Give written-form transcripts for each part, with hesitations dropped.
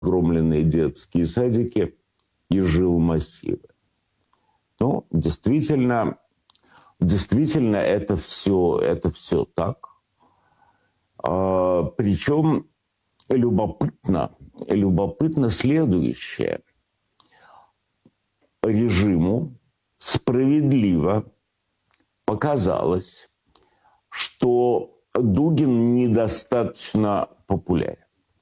разгромленные детские садики и жилмассивы. Ну, действительно, это все так. Причем любопытно следующее. Режиму справедливо показалось, что Дугин недостаточно популярен.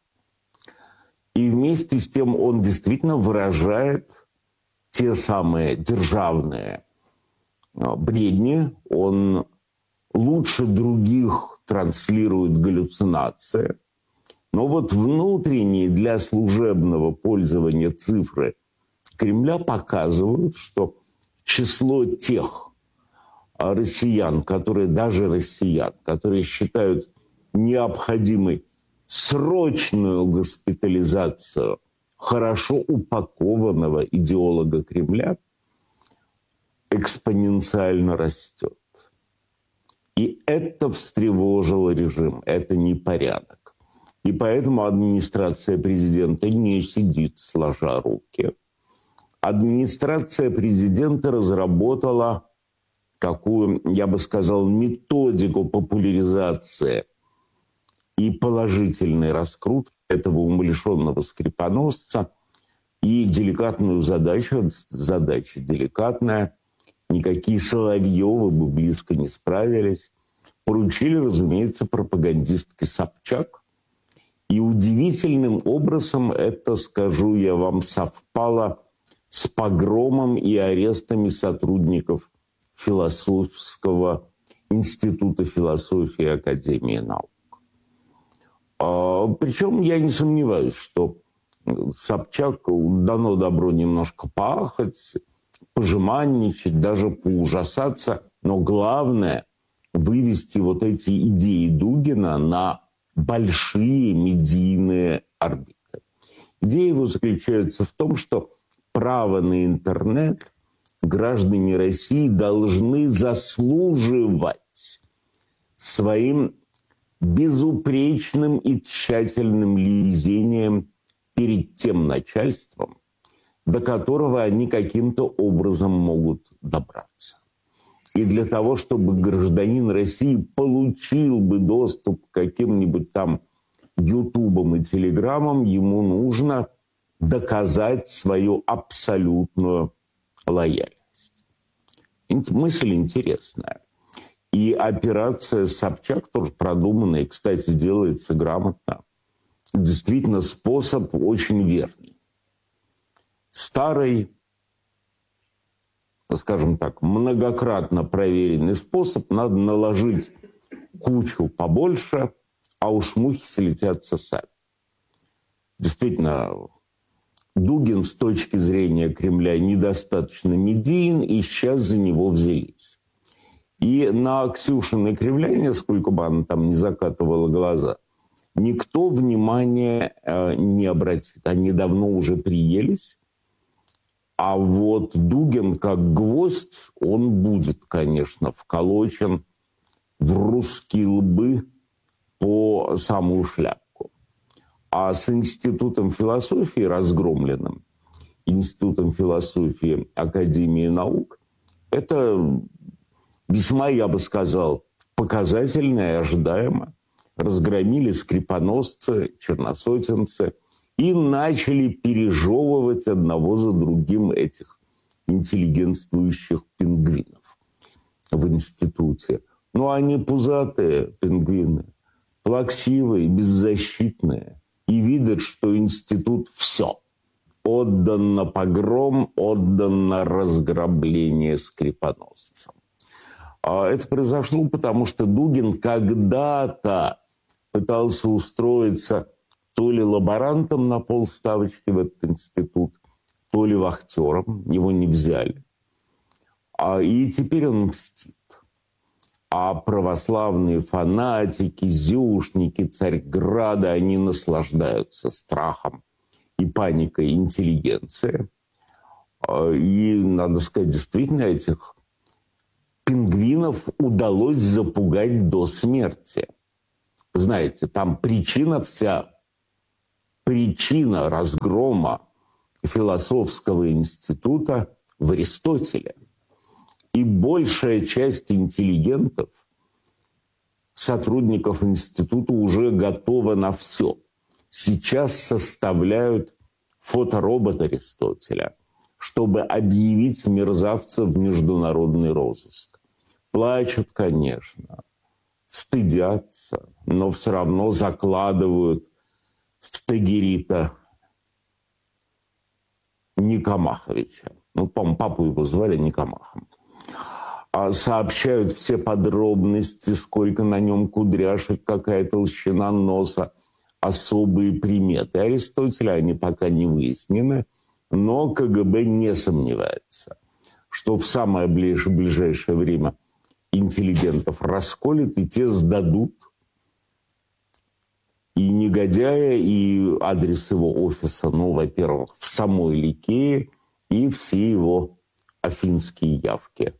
И вместе с тем он действительно выражает те самые державные бредни, он лучше других транслирует галлюцинации, но вот внутренние для служебного пользования цифры Кремля показывают, что число тех россиян, которые считают необходимой срочную госпитализацию хорошо упакованного идеолога Кремля, экспоненциально растет. И это встревожило режим, это непорядок. И поэтому администрация президента не сидит сложа руки. Администрация президента разработала какую, я бы сказал, методику популяризации и положительной раскрутки этого умалишенного скрипоносца и деликатную задача деликатная, никакие Соловьевы бы близко не справились, поручили, разумеется, пропагандистке Собчак. И удивительным образом это, скажу я вам, совпало с погромом и арестами сотрудников Философского института философии Академии наук. Причем я не сомневаюсь, что Собчак дано добро немножко поахать, пожеманничать, даже поужасаться, но главное вывести вот эти идеи Дугина на большие медийные орбиты. Идея его заключается в том, что право на интернет граждане России должны заслуживать своим безупречным и тщательным лизением перед тем начальством, до которого они каким-то образом могут добраться. И для того, чтобы гражданин России получил бы доступ к каким-нибудь там Ютубам и Телеграмам, ему нужно доказать свою абсолютную лояльность. Мысль интересная. И операция Собчак тоже продуманная, и, кстати, делается грамотно. Действительно, способ очень верный. Старый, скажем так, многократно проверенный способ, надо наложить кучу побольше, а уж мухи слетятся сами. Действительно, Дугин с точки зрения Кремля недостаточно медиен, и сейчас за него взялись. И на Ксюшины кривляние, сколько бы она там не закатывала глаза, никто внимания не обратит. Они давно уже приелись. А вот Дугин, как гвоздь, он будет, конечно, вколочен в русские лбы по самую шляпку. А с Институтом философии, разгромленным, Институтом философии Академии наук, это весьма, я бы сказал, показательно и ожидаемо. Разгромили скрипоносцы, черносотенцы и начали пережевывать одного за другим этих интеллигентствующих пингвинов в институте. Ну, они пузатые пингвины, плаксивые, беззащитные. И видят, что институт все. Отдан на погром, отдан на разграбление скрипоносцам. А это произошло потому, что Дугин когда-то пытался устроиться то ли лаборантом на полставочки в этот институт, то ли вахтером. Его не взяли. И теперь он мстит. А православные фанатики, зюшники Царьграда, они наслаждаются страхом и паникой интеллигенции. И, надо сказать, действительно, этих пингвинов удалось запугать до смерти. Знаете, там причина вся причина разгрома философского института в Аристотеле. И большая часть интеллигентов, сотрудников института, уже готова на все. Сейчас составляют фоторобот Аристотеля, чтобы объявить мерзавца в международный розыск. Плачут, конечно, стыдятся, но все равно закладывают Стагирита Никомаховича. Ну, по-моему, папу его звали Никомахом. Сообщают все подробности, сколько на нем кудряшек, какая толщина носа, особые приметы Аристотеля, они пока не выяснены, но КГБ не сомневается, что в самое ближайшее время интеллигентов расколет, и те сдадут и негодяя, и адрес его офиса, ну, во-первых, в самой Ликее, и все его афинские явки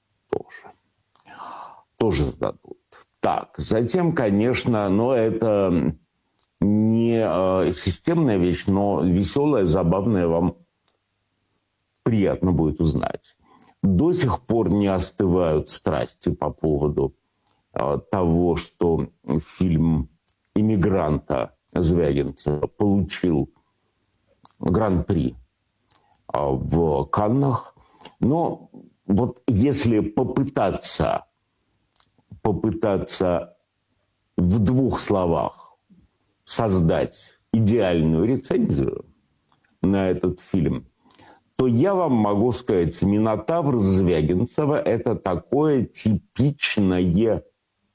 тоже сдадут. Так, затем, конечно, но это не системная вещь, но веселая, забавная, вам приятно будет узнать. До сих пор не остывают страсти по поводу того, что фильм «Иммигранта» Звягинцева получил гран-при в Каннах. Но вот если попытаться в двух словах создать идеальную рецензию на этот фильм, то я вам могу сказать, «Минотавр» Звягинцева – это такое типичное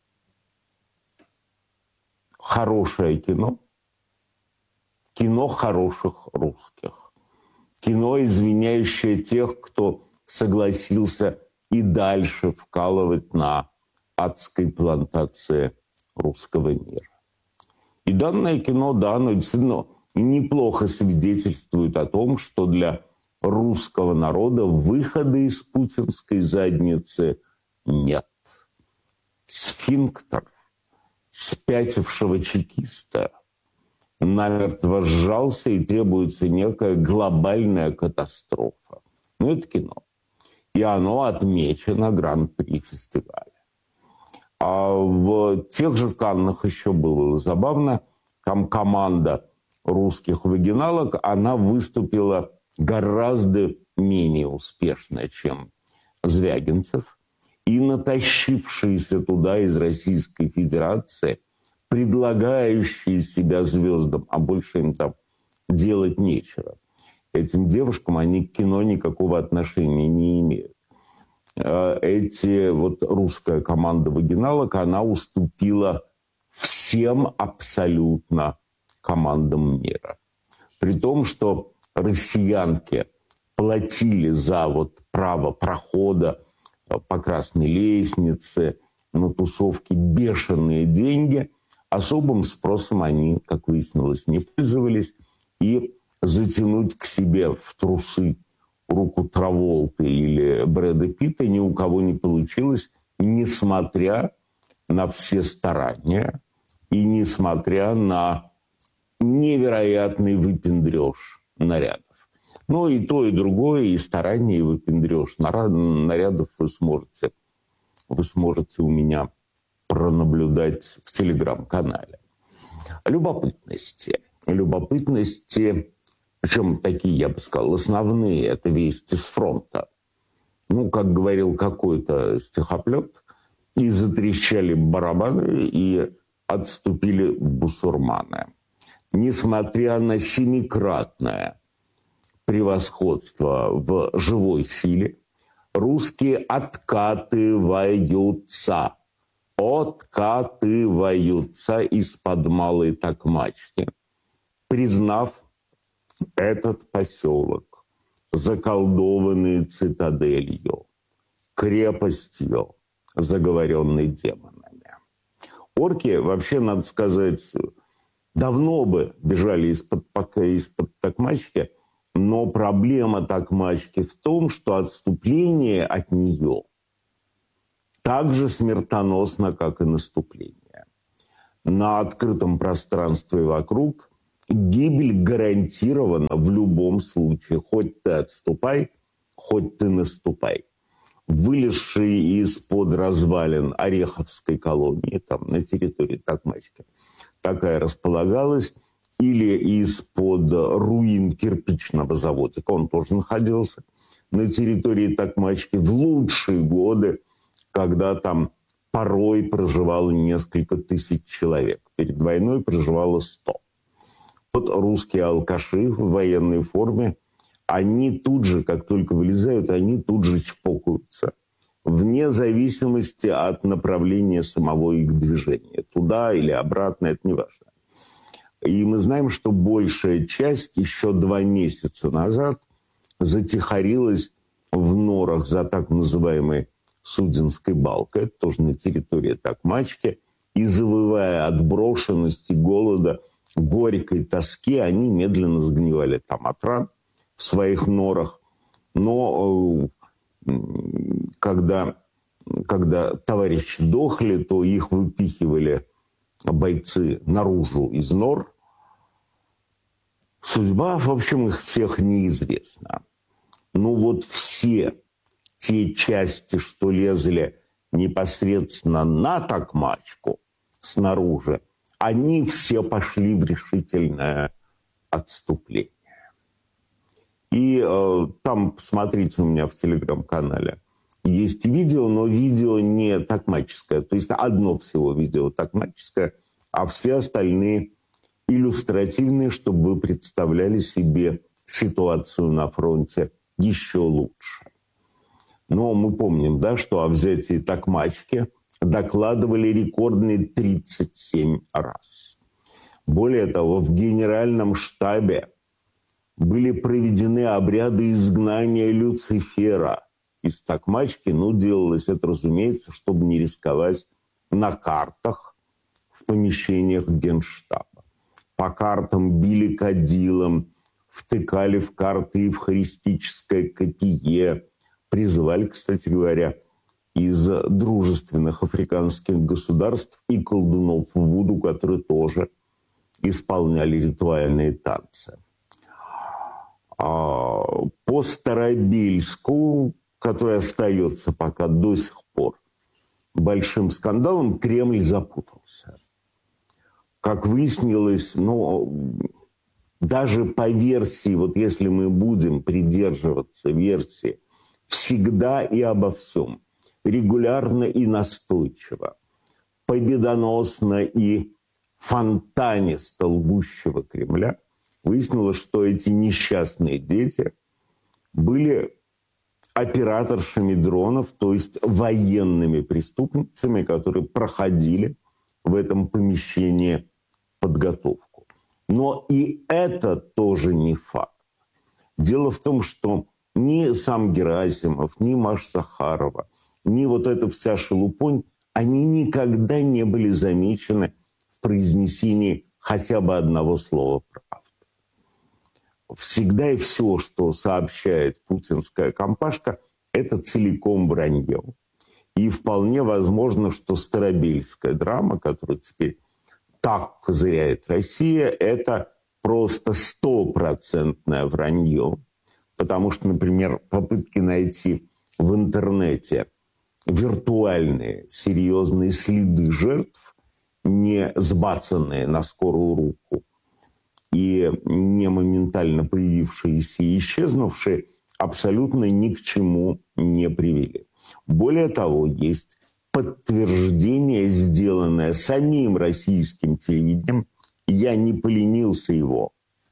хорошее кино, кино хороших русских, кино, извиняющее тех, кто согласился и дальше вкалывать на адской плантации русского мира. И данное кино, да, оно действительно неплохо свидетельствует о том, что для русского народа выхода из путинской задницы нет. Сфинктер спятившего чекиста намертво сжался, и требуется некая глобальная катастрофа. Ну, это кино. И оно отмечено гран-при фестиваля. А в тех же Каннах еще было забавно. Там команда русских вагиналок, она выступила гораздо менее успешно, чем Звягинцев. И натащившиеся туда из Российской Федерации, предлагающие себя звездам, а больше им там делать нечего. Этим девушкам они к кино никакого отношения не имеют. Вот русская команда вагиналок, она уступила всем абсолютно командам мира. При том, что россиянки платили за вот право прохода по красной лестнице, на тусовки бешеные деньги. Особым спросом они, как выяснилось, не пользовались. И затянуть к себе в трусы руку Траволты или Брэда Питта ни у кого не получилось, несмотря на все старания и несмотря на невероятный выпендрёж нарядов. Ну и то, и другое, и старание, и выпендрёж нарядов вы сможете у меня пронаблюдать в телеграм-канале. Любопытности, причем такие, я бы сказал, основные, это вести с фронта. Ну, как говорил какой-то стихоплет, и затрещали барабаны, и отступили бусурманы. Несмотря на 7-кратное превосходство в живой силе, русские откатываются из-под Малой Токмачки, признав этот поселок заколдованной цитаделью, крепостью, заговоренной демонами. Орки, вообще, надо сказать, давно бы бежали из-под Токмачки, но проблема Токмачки в том, что отступление от нее так же смертоносно, как и наступление. На открытом пространстве вокруг гибель гарантирована в любом случае. Хоть ты отступай, хоть ты наступай. Вылезший из-под развалин Ореховской колонии, там на территории Токмачки, такая располагалась, или из-под руин кирпичного заводика, он тоже находился на территории Токмачки в лучшие годы, когда там порой проживало несколько тысяч человек. Перед войной проживало 100. Вот русские алкаши в военной форме, они тут же, как только вылезают, они тут же чпокаются, вне зависимости от направления самого их движения. Туда или обратно, это не важно. И мы знаем, что большая часть еще 2 месяца назад затихарилась в норах за так называемой Судинской балкой, это тоже на территории Токмачки, и завывая от брошенности, голода, горькой тоски, они медленно сгнивали там от ран в своих норах. Но когда товарищи дохли, то их выпихивали бойцы наружу из нор. Судьба, в общем, их всех неизвестна. Ну вот все те части, что лезли непосредственно на Токмачку снаружи, они все пошли в решительное отступление. И там, посмотрите, у меня в телеграм-канале есть видео, но видео не токмаческое. То есть одно всего видео токмаческое, а все остальные иллюстративные, чтобы вы представляли себе ситуацию на фронте еще лучше. Но мы помним, да, что о взятии Токмачки докладывали рекордные 37 раз. Более того, в генеральном штабе были проведены обряды изгнания Люцифера из Токмачки. Ну, делалось это, разумеется, чтобы не рисковать на картах в помещениях Генштаба. По картам били кадилом, втыкали в карты евхаристическое копье, призывали, кстати говоря, из дружественных африканских государств и колдунов Вуду, которые тоже исполняли ритуальные танцы. По Старобельску, который остается пока до сих пор большим скандалом, Кремль запутался. Как выяснилось, даже по версии, вот если мы будем придерживаться версии всегда и обо всем, регулярно и настойчиво, победоносно и фонтанисто лгущего Кремля, выяснилось, что эти несчастные дети были операторшами дронов, то есть военными преступницами, которые проходили в этом помещении подготовку. Но и это тоже не факт. Дело в том, что ни сам Герасимов, ни Маша Захарова, ни вот эта вся шелупонь, они никогда не были замечены в произнесении хотя бы одного слова правды. Всегда и все, что сообщает путинская компашка, это целиком вранье. И вполне возможно, что Старобельская драма, которую теперь так козыряет Россия, это просто 100% вранье. Потому что, например, попытки найти в интернете виртуальные серьезные следы жертв, не сбацанные на скорую руку и не моментально появившиеся и исчезнувшие, абсолютно ни к чему не привели. Более того, есть подтверждение, сделанное самим российским телевидением. Я не поленился его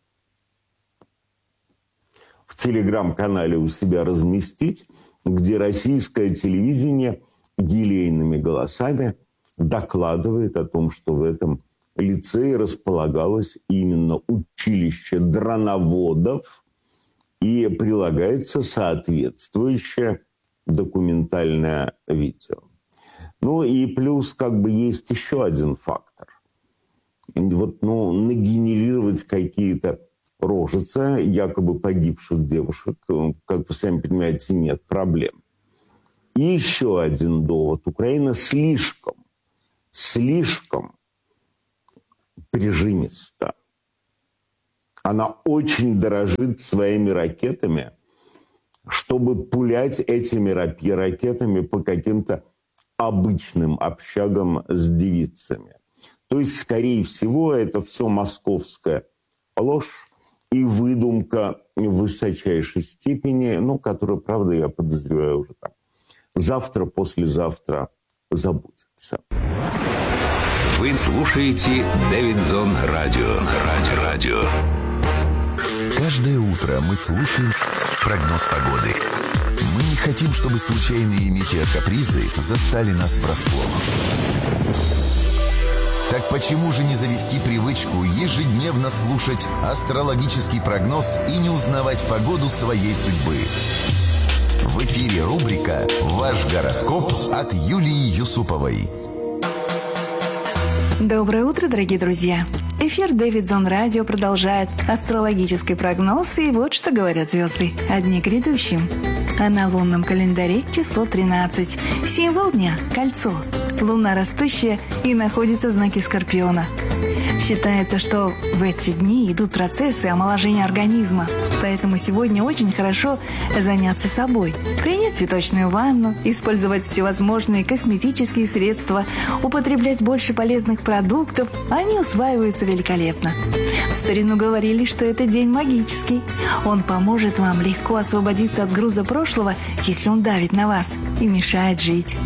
в телеграм-канале у себя разместить, где российское телевидение елейными голосами докладывает о том, что в этом лицее располагалось именно училище дроноводов и прилагается соответствующее документальное видео. Ну и плюс есть еще один фактор. Нагенерировать какие-то рожицы якобы погибших девушек, как вы сами понимаете, нет проблем. И еще один довод. Украина слишком прижимиста она очень дорожит своими ракетами, чтобы пулять этими ракетами по каким-то обычным общагам с девицами. То есть, скорее всего, это все московская ложь и выдумка в высочайшей степени, которая, правда, я подозреваю, уже там завтра, послезавтра забудется. Вы слушаете Дэвидсон Радио. Каждое утро мы слушаем прогноз погоды. Мы не хотим, чтобы случайные метеокапризы застали нас врасплох. Так почему же не завести привычку ежедневно слушать астрологический прогноз и не узнавать погоду своей судьбы? В эфире рубрика «Ваш гороскоп» от Юлии Юсуповой. Доброе утро, дорогие друзья! Эфир Дэвидсон Радио продолжает астрологический прогноз, и вот что говорят звезды о дне грядущем. А на лунном календаре число 13. Символ дня – кольцо. Луна растущая и находится в знаке Скорпиона. Считается, что в эти дни идут процессы омоложения организма, поэтому сегодня очень хорошо заняться собой. Принять цветочную ванну, использовать всевозможные косметические средства, употреблять больше полезных продуктов, они усваиваются великолепно. В старину говорили, что это день магический. Он поможет вам легко освободиться от груза прошлого, если он давит на вас и мешает жить.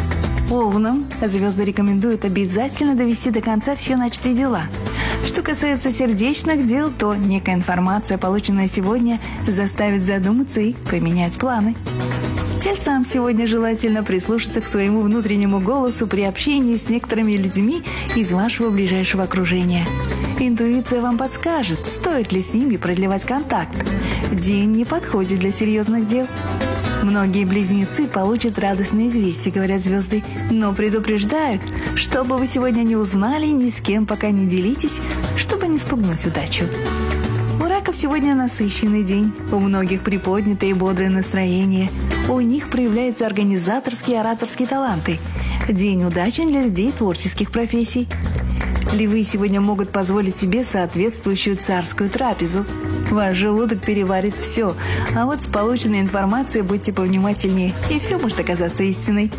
Овнам звезды рекомендуют обязательно довести до конца все начатые дела. Что касается сердечных дел, то некая информация, полученная сегодня, заставит задуматься и поменять планы. Тельцам сегодня желательно прислушаться к своему внутреннему голосу при общении с некоторыми людьми из вашего ближайшего окружения. Интуиция вам подскажет, стоит ли с ними продлевать контакт. День не подходит для серьезных дел. Многие близнецы получат радостные известия, говорят звезды, но предупреждают, что бы вы сегодня не узнали, ни с кем пока не делитесь, чтобы не спугнуть удачу. У раков сегодня насыщенный день, у многих приподнятое и бодрое настроение, у них проявляются организаторские и ораторские таланты. День удачен для людей творческих профессий. Львы сегодня могут позволить себе соответствующую царскую трапезу. Ваш желудок переварит все, а вот с полученной информацией будьте повнимательнее, и все может оказаться истиной.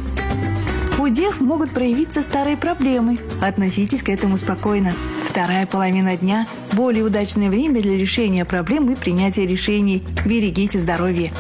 У дев могут проявиться старые проблемы. Относитесь к этому спокойно. Вторая половина дня – более удачное время для решения проблем и принятия решений. Берегите здоровье.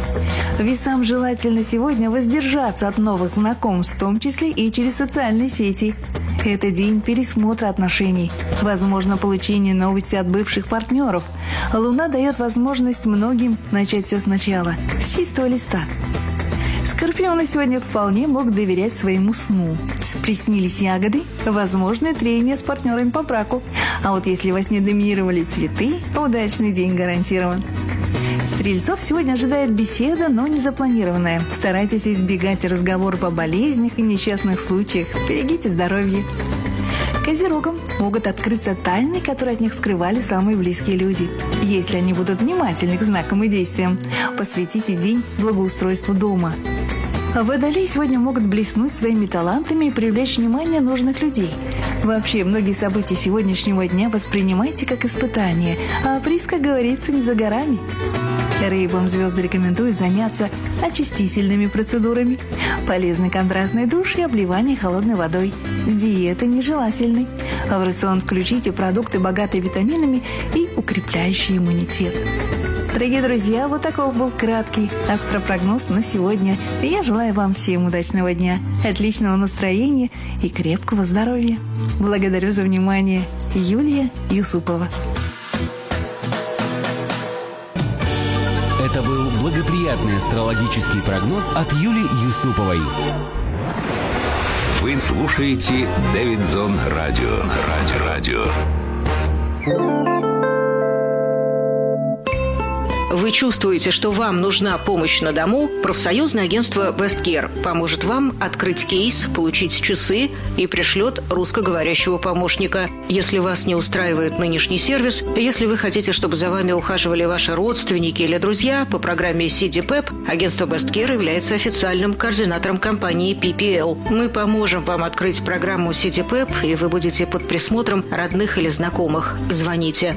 Весам желательно сегодня воздержаться от новых знакомств, в том числе и через социальные сети. Это день пересмотра отношений, возможно, получение новостей от бывших партнеров. Луна дает возможность многим начать все сначала, с чистого листа. Скорпионы сегодня вполне могут доверять своему сну. Приснились ягоды, возможны трения с партнерами по браку. А вот если во сне доминировали цветы, удачный день гарантирован. Стрельцов сегодня ожидает беседа, но не запланированная. Старайтесь избегать разговоров о болезнях и несчастных случаях. Берегите здоровье. Козерогам могут открыться тайны, которые от них скрывали самые близкие люди. Если они будут внимательны к знакам и действиям, посвятите день благоустройству дома. Водолеи сегодня могут блеснуть своими талантами и привлечь внимание нужных людей. Вообще, многие события сегодняшнего дня воспринимайте как испытание, а приз, как говорится, не за горами. Рыбам звезды рекомендуют заняться очистительными процедурами. Полезны контрастный душ и обливание холодной водой. Диета нежелательной. А в рацион включите продукты, богатые витаминами и укрепляющие иммунитет. Дорогие друзья, вот таков был краткий астропрогноз на сегодня. И я желаю вам всем удачного дня, отличного настроения и крепкого здоровья. Благодарю за внимание. Юлия Юсупова. Это был благоприятный астрологический прогноз от Юлии Юсуповой. Вы слушаете Дэвидсон Радио. Вы чувствуете, что вам нужна помощь на дому? Профсоюзное агентство Westcare поможет вам открыть кейс, получить часы и пришлет русскоговорящего помощника. Если вас не устраивает нынешний сервис, если вы хотите, чтобы за вами ухаживали ваши родственники или друзья, по программе CDPEP агентство Westcare является официальным координатором компании PPL. Мы поможем вам открыть программу CDPEP, и вы будете под присмотром родных или знакомых. Звоните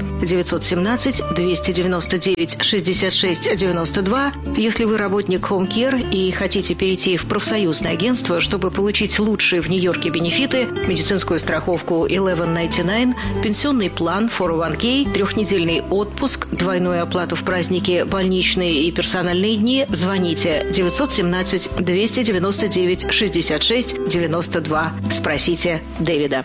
917-299-66-92. Если вы работник Home Care и хотите перейти в профсоюзное агентство, чтобы получить лучшие в Нью-Йорке бенефиты, медицинскую страховку 1199, пенсионный план 401k, трехнедельный отпуск, двойную оплату в праздники, больничные и персональные дни, звоните 917-299-66-92. Спросите Дэвида.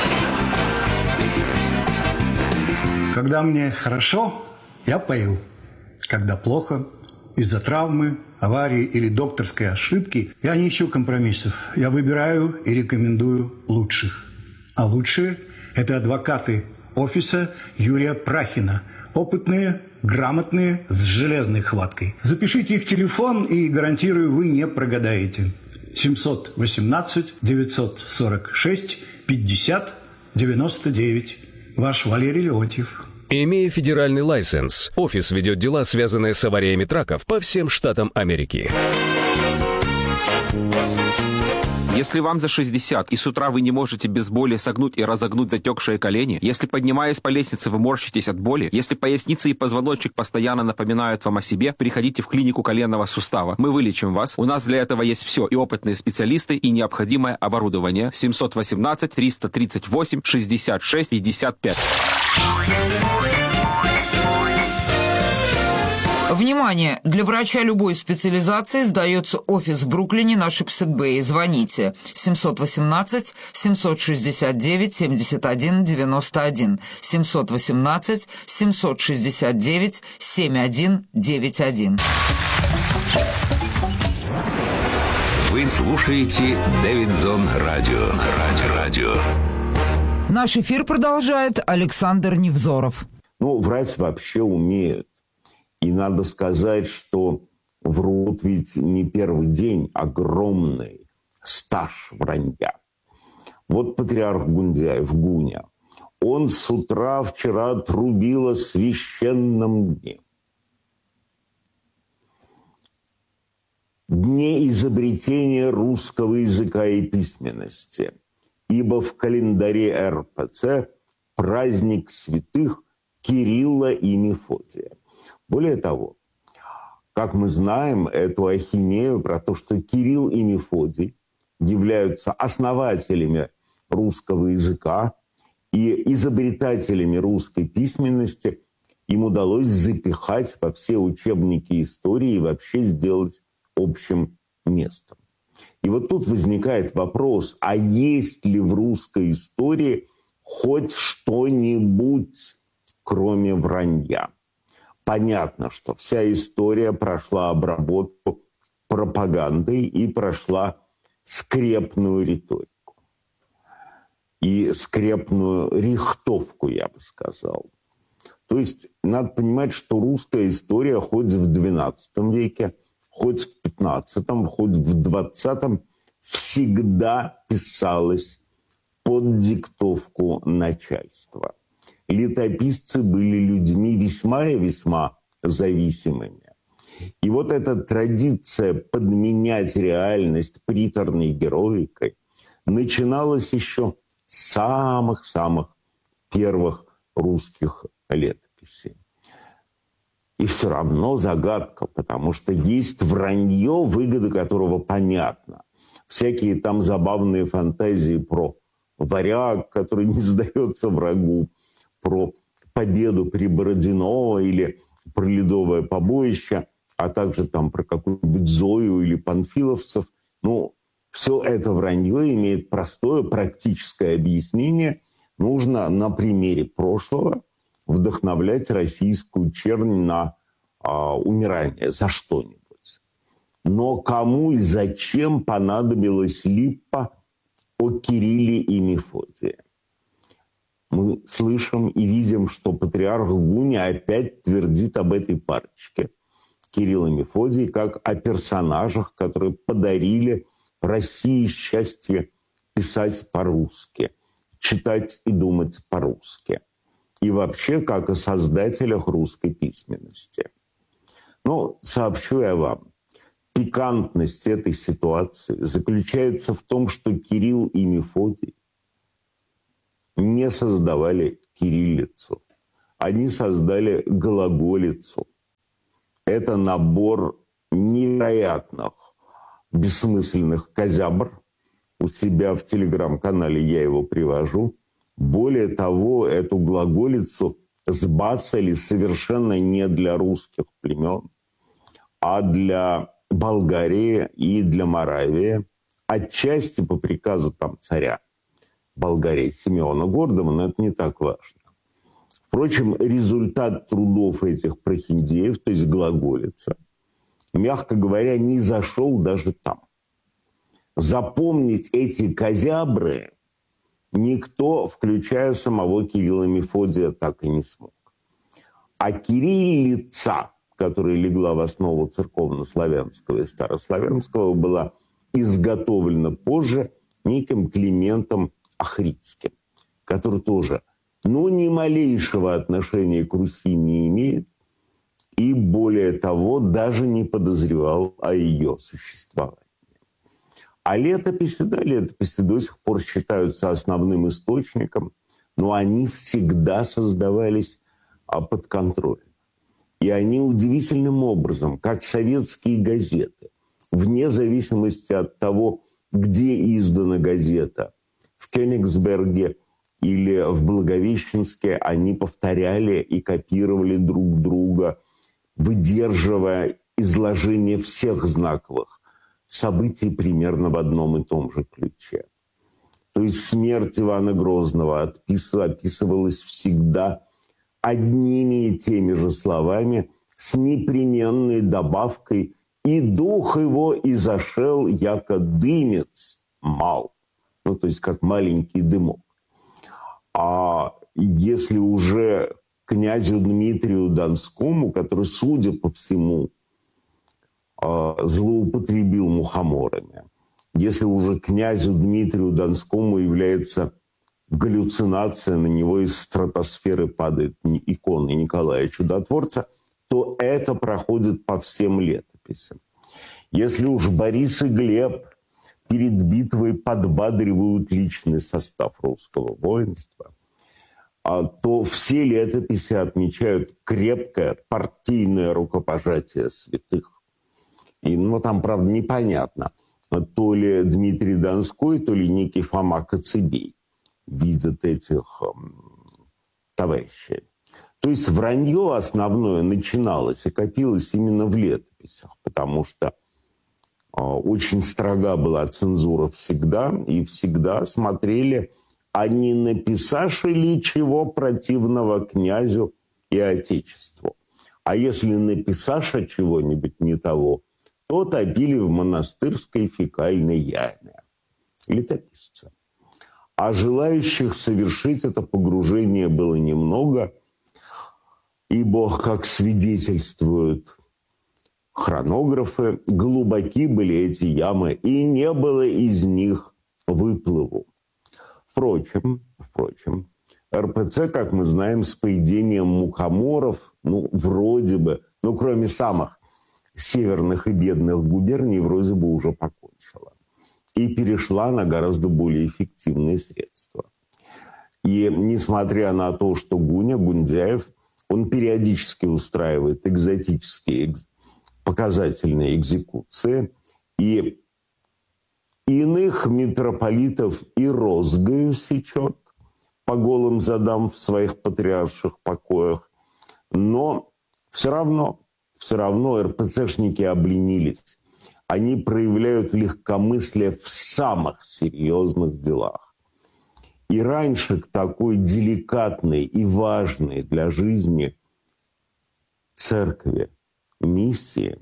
Когда мне хорошо, я пою. Когда плохо, из-за травмы, аварии или докторской ошибки, я не ищу компромиссов. Я выбираю и рекомендую лучших. А лучшие – это адвокаты офиса Юрия Прахина. Опытные, грамотные, с железной хваткой. Запишите их телефон, и, гарантирую, вы не прогадаете. 718-946-50-99. Ваш Валерий Леонтьев. Имея федеральный лайсенс, офис ведет дела, связанные с авариями траков по всем штатам Америки. Если вам за 60 и с утра вы не можете без боли согнуть и разогнуть затекшие колени, если, поднимаясь по лестнице, вы морщитесь от боли, если поясница и позвоночник постоянно напоминают вам о себе, приходите в клинику коленного сустава. Мы вылечим вас. У нас для этого есть все: и опытные специалисты, и необходимое оборудование. 718-338-66-55. Внимание! Для врача любой специализации сдается офис в Бруклине на Шипсет-Бэй. Звоните 718-769-7191. 718-769-7191. Вы слушаете Дэвидзон Радио. Наш эфир продолжает Александр Невзоров. Ну, врать вообще умеют. И надо сказать, что врут ведь не первый день, огромный стаж вранья. Вот патриарх Гундяев, Гуня, он с утра вчера трубил о священном дне. Дне изобретения русского языка и письменности. Ибо в календаре РПЦ праздник святых Кирилла и Мефодия. Более того, как мы знаем, эту ахинею про то, что Кирилл и Мефодий являются основателями русского языка и изобретателями русской письменности, им удалось запихать во все учебники истории и вообще сделать общим местом. И вот тут возникает вопрос, а есть ли в русской истории хоть что-нибудь, кроме вранья? Понятно, что вся история прошла обработку пропагандой и прошла скрепную риторику. И скрепную рихтовку, я бы сказал. То есть надо понимать, что русская история хоть в XII веке, хоть в XV, хоть в XX всегда писалась под диктовку начальства. Летописцы были людьми весьма и весьма зависимыми. И вот эта традиция подменять реальность приторной героикой начиналась еще с самых-самых первых русских летописей. И все равно загадка, потому что есть вранье, выгода которого понятна. Всякие там забавные фантазии про варяг, который не сдается врагу, про победу при Бородино или про ледовое побоище, а также там про какую-нибудь Зою или панфиловцев. Ну, все это вранье имеет простое практическое объяснение. Нужно на примере прошлого вдохновлять российскую чернь на умирание за что-нибудь. Но кому и зачем понадобилась липпа о Кирилле и Мефодии? мы слышим и видим, что патриарх Гуня опять твердит об этой парочке Кирилл и Мефодий как о персонажах, которые подарили России счастье писать по-русски, читать и думать по-русски. И вообще как о создателях русской письменности. Но сообщу я вам, пикантность этой ситуации заключается в том, что Кирилл и Мефодий не создавали кириллицу. Они создали глаголицу. Это набор невероятных, бессмысленных козябр. У себя в телеграм-канале я его привожу. Более того, эту глаголицу сбацали совершенно не для русских племен, а для Болгарии и для Моравии. Отчасти по приказу там царя Болгарии Симеона Гордова, но это не так важно. Впрочем, результат трудов этих прохиндеев, то есть глаголица, мягко говоря, не зашел даже там. Запомнить эти козябры никто, включая самого Кирилла и Мефодия, так и не смог. А кириллица, которая легла в основу церковнославянского и старославянского, была изготовлена позже неким Климентом Ахридским, который тоже, ни малейшего отношения к Руси не имеет и, более того, даже не подозревал о ее существовании. А летописи до сих пор считаются основным источником, но они всегда создавались под контролем. И они удивительным образом, как советские газеты, вне зависимости от того, где издана газета, в Кёнигсберге или в Благовещенске, они повторяли и копировали друг друга, выдерживая изложение всех знаковых событий примерно в одном и том же ключе. То есть смерть Ивана Грозного описывалась всегда одними и теми же словами, с непременной добавкой «и дух его изошел, яко дымец мал». То есть как маленький дымок. А если уже князю Дмитрию Донскому, который, судя по всему, злоупотребил мухоморами, если уже князю Дмитрию Донскому является галлюцинация, на него из стратосферы падает икона Николая Чудотворца, то это проходит по всем летописям. Если уж Борис и Глеб перед битвой подбадривают личный состав русского воинства, то все летописи отмечают крепкое партийное рукопожатие святых. И, там, правда, непонятно, то ли Дмитрий Донской, то ли некий Фома Коцебей видят этих товарищей. То есть вранье основное начиналось и копилось именно в летописях, потому что очень строга была цензура всегда, и всегда смотрели, а не написаши ли чего противного князю и отечеству. А если написаша чего-нибудь не того, то топили в монастырской фекальной яме. Летописцы. А желающих совершить это погружение было немного, ибо, как свидетельствуют хронографы, глубоки были эти ямы, и не было из них выплыву. Впрочем, РПЦ, как мы знаем, с поедением мухоморов, вроде бы, кроме самых северных и бедных губерний, вроде бы уже покончила. И перешла на гораздо более эффективные средства. И несмотря на то, что Гундяев, он периодически устраивает экзотические показательные экзекуции, и иных митрополитов и розгою сечет по голым задам в своих патриарших покоях, но все равно РПЦшники обленились. Они проявляют легкомыслие в самых серьезных делах. И раньше к такой деликатной и важной для церкви миссии,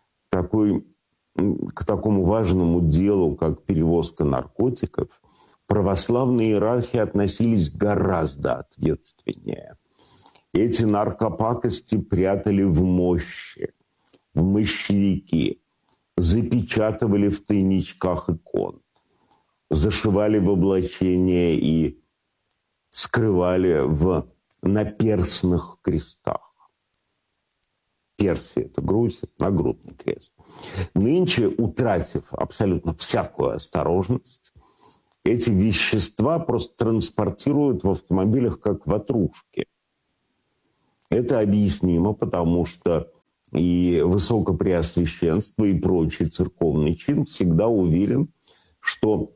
к такому важному делу, как перевозка наркотиков, православные иерархи относились гораздо ответственнее. Эти наркопакости прятали в мощи, в мощевики, запечатывали в тайничках икон, зашивали в облачение и скрывали в наперстных крестах. Персия – это грудь, нагрудный крест. Нынче, утратив абсолютно всякую осторожность, эти вещества просто транспортируют в автомобилях как ватрушки. Это объяснимо, потому что и Высокопреосвященство, и прочий церковный чин всегда уверен, что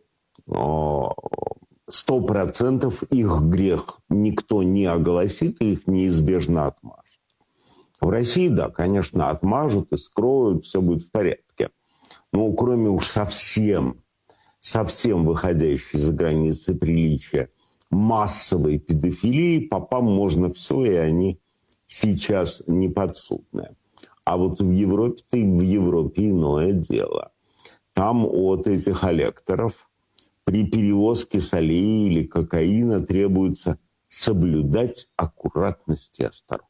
100% их грех никто не огласит, и их неизбежно отмажут. В России, да, конечно, отмажут и скроют, все будет в порядке. Но кроме уж совсем выходящей за границы приличия массовой педофилии, попам можно все, и они сейчас неподсудные. А вот в Европе-то и в Европе иное дело. Там от этих электоров при перевозке солей или кокаина требуется соблюдать аккуратность и осторожность.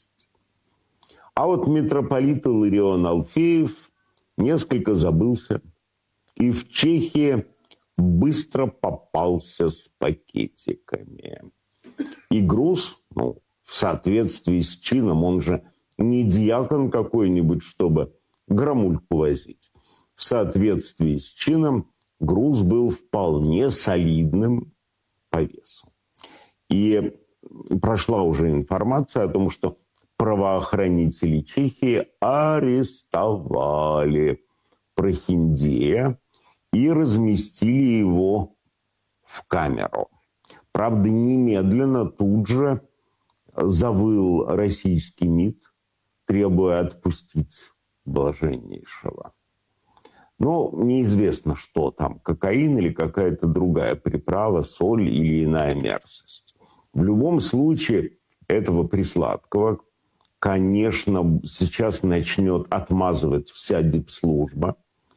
А вот митрополит Иларион Алфеев несколько забылся и в Чехии быстро попался с пакетиками. И груз, в соответствии с чином, он же не диакон какой-нибудь, чтобы грамульку возить. В соответствии с чином груз был вполне солидным по весу. И прошла уже информация о том, что правоохранители Чехии арестовали прохиндея и разместили его в камеру. Правда, немедленно тут же завыл российский МИД, требуя отпустить блаженнейшего. Но неизвестно, что там, кокаин или какая-то другая приправа, соль или иная мерзость. В любом случае, этого присладкого, конечно, сейчас начнет отмазывать вся дипслужба.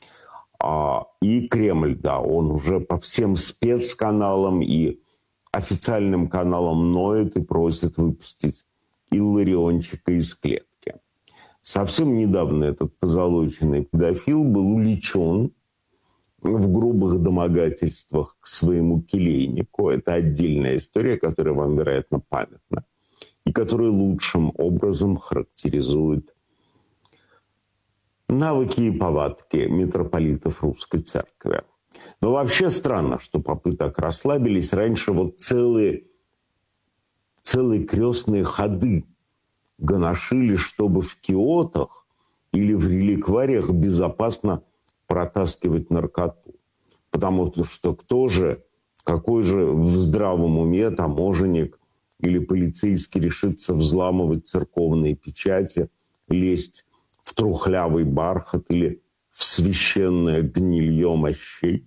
И Кремль, да, он уже по всем спецканалам и официальным каналам ноет и просит выпустить Иллариончика из клетки. Совсем недавно этот позолоченный педофил был уличен в грубых домогательствах к своему келейнику. Это отдельная история, которая вам, вероятно, памятна, и которая лучшим образом характеризует навыки и повадки митрополитов Русской Церкви. Но вообще странно, что попы так расслабились. Раньше вот целые крестные ходы гоношили, чтобы в киотах или в реликвариях безопасно протаскивать наркоту. Потому что какой же в здравом уме таможенник или полицейский решится взламывать церковные печати, лезть в трухлявый бархат или в священное гнилье мощей.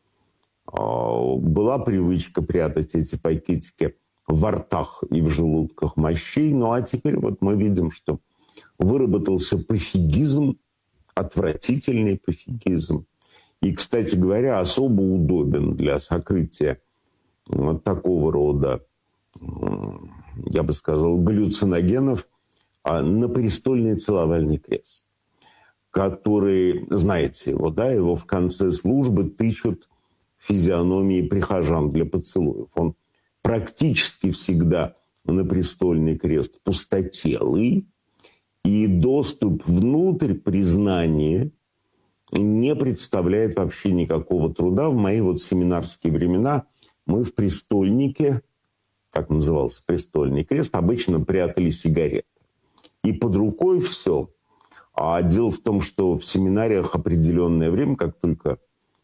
Была привычка прятать эти пакетики во ртах и в желудках мощей. Ну а теперь вот мы видим, что выработался пофигизм, отвратительный пофигизм. И, кстати говоря, особо удобен для сокрытия вот такого рода, я бы сказал, галлюциногенов напрестольный целовальный крест, который, знаете его, да, его в конце службы тычут физиономии прихожан для поцелуев. Он практически всегда напрестольный крест пустотелый, и доступ внутрь признания не представляет вообще никакого труда. В мои вот семинарские времена мы в престольнике, так назывался престольный крест, обычно прятали сигареты. И под рукой все. А дело в том, что в семинариях определенное время, как только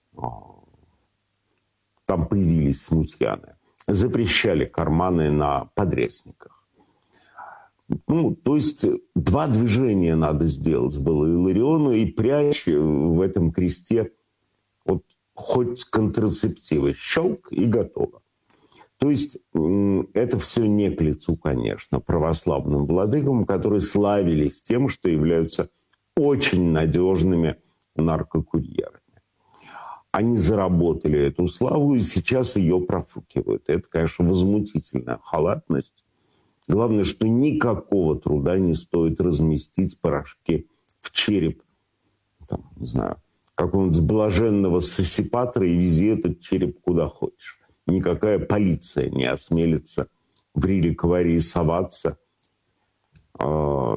там появились смутьяны, запрещали карманы на подрясниках. То есть 2 движения надо сделать было Илариону, и прячь в этом кресте вот хоть контрацептивы. Щелк и готово. То есть это все не к лицу, конечно, православным владыкам, которые славились тем, что являются очень надежными наркокурьерами. Они заработали эту славу и сейчас ее профукивают. Это, конечно, возмутительная халатность. Главное, что никакого труда не стоит разместить порошки в череп, там, не знаю, какого-нибудь блаженного сосипатора и вези этот череп куда хочешь. Никакая полиция не осмелится в реликварии соваться. Но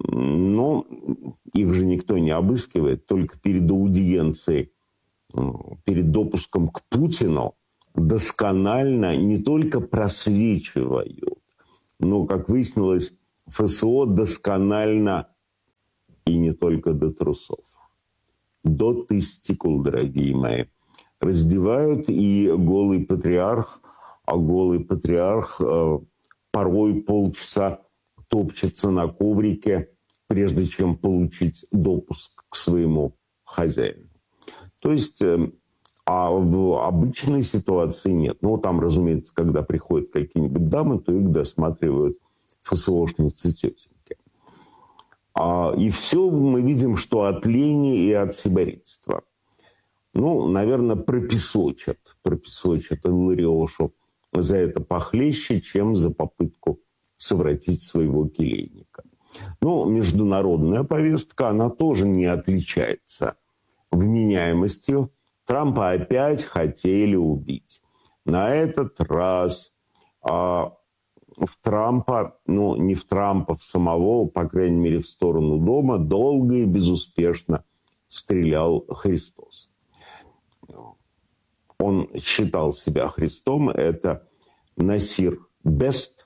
их же никто не обыскивает. Только перед аудиенцией, перед допуском к Путину досконально не только просвечивают, но, как выяснилось, ФСО досконально и не только до трусов. До тестикул, дорогие мои. Раздевают, и голый патриарх порой полчаса топчется на коврике, прежде чем получить допуск к своему хозяину. То есть, а в обычной ситуации нет. Ну, там, разумеется, когда приходят какие-нибудь дамы, то их досматривают ФСОшницы тетеньки. И все мы видим, что от лени и от сиборитства. Ну, наверное, пропесочат Иллариошу за это похлеще, чем за попытку совратить своего келейника. Но международная повестка, она тоже не отличается вменяемостью. Трампа опять хотели убить. На этот раз в Трампа, ну, не в Трампа, в самого, по крайней мере, в сторону дома, долго и безуспешно стрелял Христос. Он считал себя Христом. Это Насир Бест,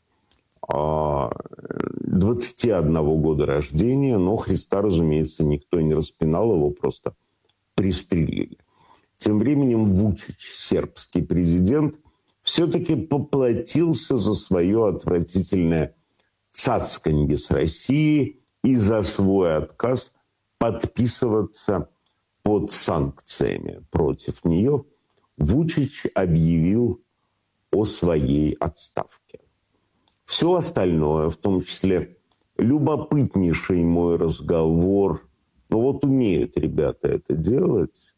21 года рождения, но Христа, разумеется, никто не распинал, его просто пристрелили. Тем временем Вучич, сербский президент, все-таки поплатился за свое отвратительное цацканье с Россией и за свой отказ подписываться под санкциями против нее. Вучич объявил о своей отставке. Все остальное, в том числе любопытнейший мой разговор, ну вот умеют ребята это делать,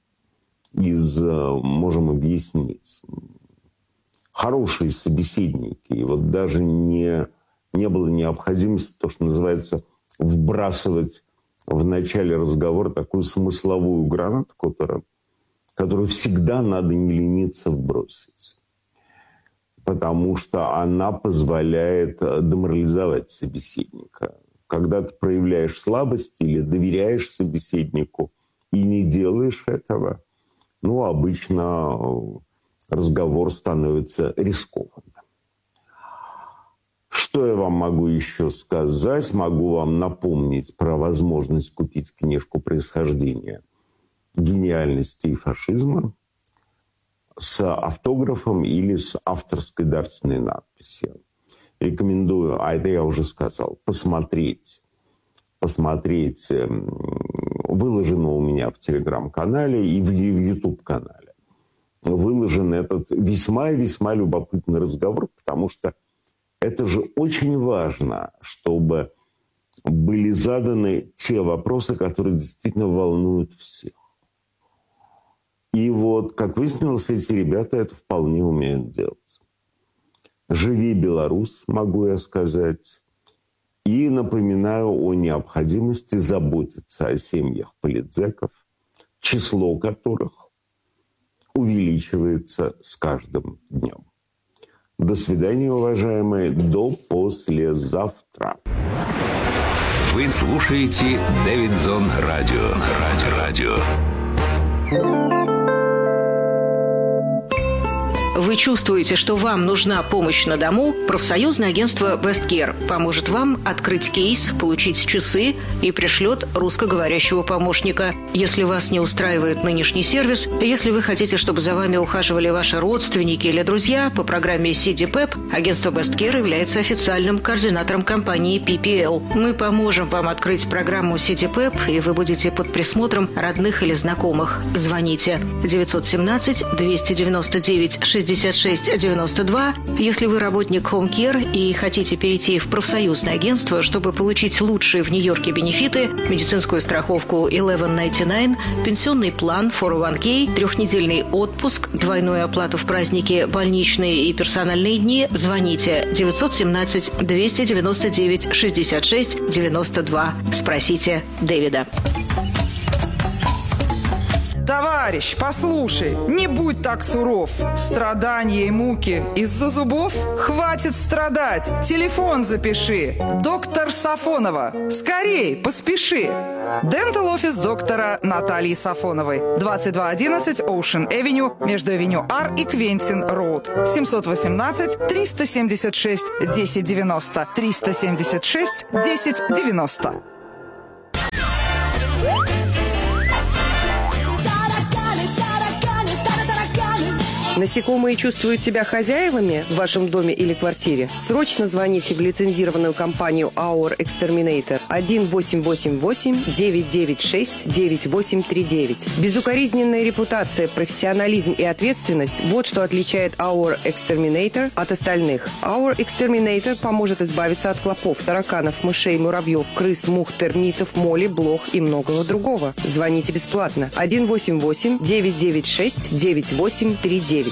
можем объяснить, хорошие собеседники, и вот даже не было необходимости, то, что называется, вбрасывать в начале разговора такую смысловую гранату, которую всегда надо не лениться вбросить. Потому что она позволяет деморализовать собеседника. Когда ты проявляешь слабость или доверяешь собеседнику и не делаешь этого, ну, обычно разговор становится рискованным. Что я вам могу еще сказать? Могу вам напомнить про возможность купить книжку «Происхождение гениальности и фашизма» с автографом или с авторской дарственной надписью. Рекомендую, это я уже сказал, посмотреть. Выложено у меня в Телеграм-канале и в YouTube-канале. Выложен этот весьма-весьма любопытный разговор, потому что это же очень важно, чтобы были заданы те вопросы, которые действительно волнуют всех. И вот, как выяснилось, эти ребята это вполне умеют делать. Живи, Беларусь, могу я сказать. И напоминаю о необходимости заботиться о семьях политзеков, число которых увеличивается с каждым днем. До свидания, уважаемые. До послезавтра. Вы слушаете Дэвидсон Радио. Радио. Вы чувствуете, что вам нужна помощь на дому? Профсоюзное агентство «Весткер» поможет вам открыть кейс, получить часы и пришлет русскоговорящего помощника. Если вас не устраивает нынешний сервис, если вы хотите, чтобы за вами ухаживали ваши родственники или друзья, по программе CDPEP агентство «Весткер» является официальным координатором компании PPL. Мы поможем вам открыть программу CDPEP, и вы будете под присмотром родных или знакомых. Звоните 917-299-60 66 92. Если вы работник Home Care и хотите перейти в профсоюзное агентство, чтобы получить лучшие в Нью-Йорке бенефиты, медицинскую страховку 1199, пенсионный план 401k, трехнедельный отпуск, двойную оплату в праздники, больничные и персональные дни, звоните 917-299-66-92. Спросите Дэвида. Товарищ, послушай, не будь так суров. Страдания и муки из-за зубов? Хватит страдать. Телефон запиши. Доктор Сафонова. Скорей, поспеши. Дентал офис доктора Натальи Сафоновой. 2211 Ocean Avenue между Авеню Ар и Квентин Роуд. 718-376-1090. 376-1090. Насекомые чувствуют себя хозяевами в вашем доме или квартире? Срочно звоните в лицензированную компанию Our Exterminator 1-888-996-9839. Безукоризненная репутация, профессионализм и ответственность – вот что отличает Our Exterminator от остальных. Our Exterminator поможет избавиться от клопов, тараканов, мышей, муравьев, крыс, мух, термитов, моли, блох и многого другого. Звоните бесплатно. 1-888-996-9839.